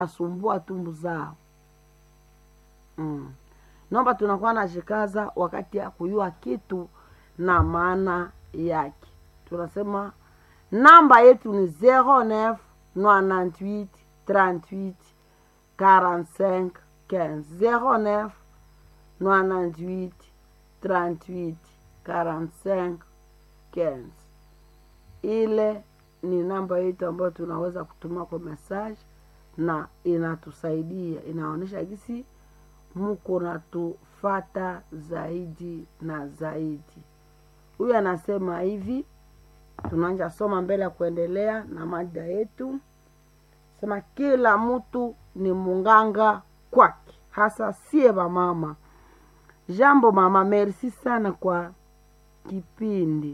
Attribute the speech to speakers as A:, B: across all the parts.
A: asumbua tumbu zao. Naomba tunakuwa na jikaza wakati ya kuyua kitu na maana yake. Tunasema namba yetu ni 09 98 38 45 15 09 98 38 45 15. Ile ni namba yetu ambayo tunaweza kutuma kwa message na inatusaidia, inaonyesha gisi muko natufata zaidi na zaidi. Huyu anasema hivi, tunaanza soma mbele ya kuendelea na mada yetu. Sema kila mtu ni munganga kwake, hasa sie ba mama. Jambo mama, merci sana kwa kipindi.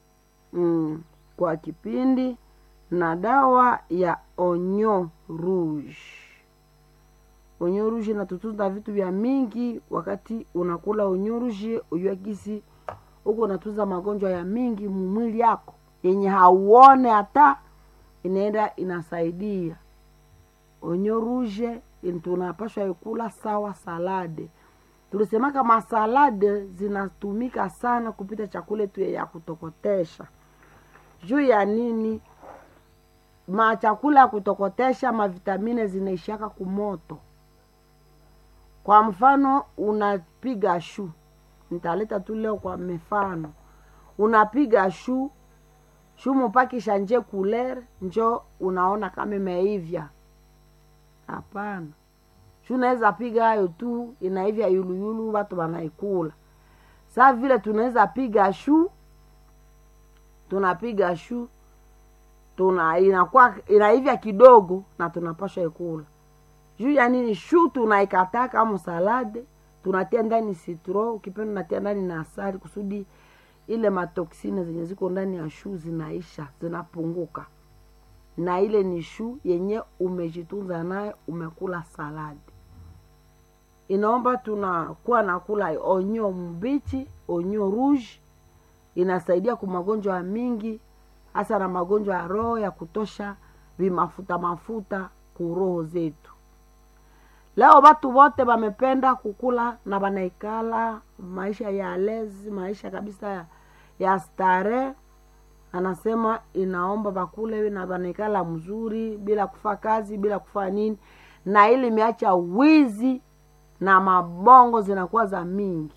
A: Kwa kipindi na dawa ya onyo rouge. Onyo rouge inatutunza vitu vya mingi. Wakati unakula onyo rouge, ujue kisi uko unatuza magonjwa ya mingi mwili yako yenye hauone hata, inaenda inasaidia. Onyo rouge tunapaswa ikula sawa salade. Tulisema kama salade zinatumika sana kupita chakula tu ya kutokotesha. Juu ya nini? Chakula ya kutokotesha mavitamine zinaishaka kumoto. Kwa mfano unapiga shu, nitaleta tu leo kwa mfano. Unapiga shu mpaki shanje couleur njo unaona kama imeivya. Hapana. Shu naweza piga hayo tu inaivya yulu watu wanaikula. Sasa vile tunaweza piga shu, tunapiga shu inakuwa inaivya kidogo na tunapaswa ikula. Juu ya nini? Shu tunaikata kama salade, tunatia ndani citron, ukipenda unatia ndani na asali kusudi ile matoksine zenye ziko ndani ya shu zinaisha, zinapunguka. Na ile ni shu yenye umejitunza nayo, umekula salade. Inaomba tunakuwa nakula onyo mbichi, onyo rouge. Inasaidia kwa magonjwa mingi, hasa na magonjwa ya roho, ya kutosha mafuta kuroho zetu. Leo watu wote wamependa kukula na banaikala maisha ya lezi, maisha kabisa ya stare. Anasema inaomba bakule na banaikala mzuri bila kufa kazi, bila kufa nini. Na ili imeacha wizi na mabongo zinakuwa za mingi.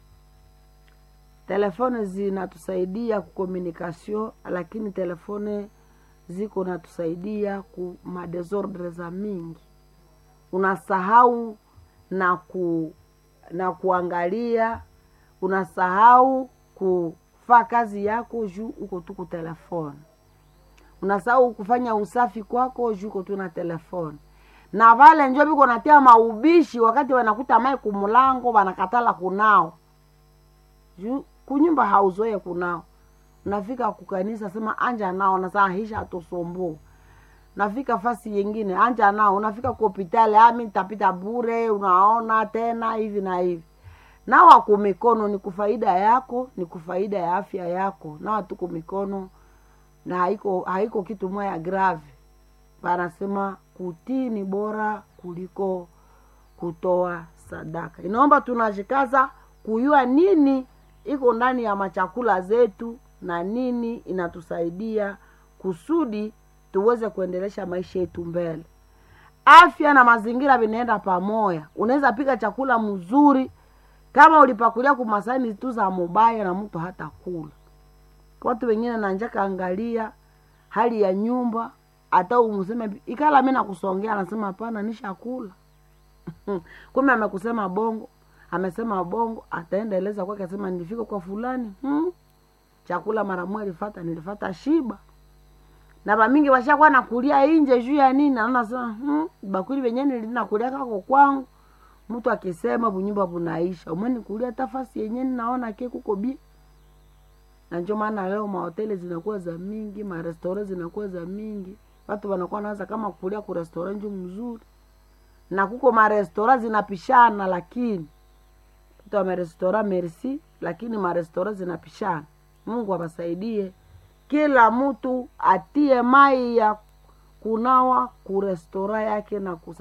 A: Telefone zinatusaidia kukomunikasyon, lakini telefone ziko natusaidia ku madesordre za mingi. Unasahau na kuangalia, unasahau kufanya kazi yako juu uko tu ku telefone. Unasahau kufanya usafi kwako juu uko tu na telefone. Na vale njoo biko natia maubishi wakati wanakuta mai kumulango wanakatala kunao. Juu kunyumba hauzoe kunao. Unafika kukanisa sema anja nao na saa hisha atosombo. Nafika fasi yengine anja nao, unafika kwa hospitali mimi nitapita bure, unaona tena hivi na hivi. Nawa kwa mikono ni kufaida yako, ni kufaida ya afya yako. Nawa tuko mikono na haiko kitu moja grave. Wanasema kutii ni bora kuliko kutoa sadaka. Inaomba tunajikaza kujua nini iko ndani ya machakula zetu na nini inatusaidia kusudi tuweze kuendelesha maisha yetu mbele. Afya na mazingira vinaenda pamoja. Unaweza pika chakula mzuri kama ulipakulia kumasani tu za mubaya na mtu hata kula. Watu wengine na njaka angalia hali ya nyumba, hata umuseme ikala mimi nakusongea, anasema hapana nishakula. Kumbe amekusema bongo, amesema bongo, ataendeleza kwake asema nilifika kwa fulani. Chakula mara moja nilifata shiba. Na ba mingi washakuwa nakulia nje juu ya nini? Anaona sasa bakuli wenyewe nilinakulia kako kwangu. Mtu akisema bunyumba bunaisha. Umeni kulia tafasi yenyewe naona keki kuko bi. Na ndio maana leo mahoteli zinakuwa za mingi, ma restaurant zinakuwa za mingi. Watu wanakuwa naanza kama kulia ku restaurant njo mzuri. Na kuko ma restaurant zinapishana, lakini mtu wa restaurant merci, lakini ma restaurant zinapishana. Mungu awasaidie kila mtu atie mai ya kunawa kurestora yake na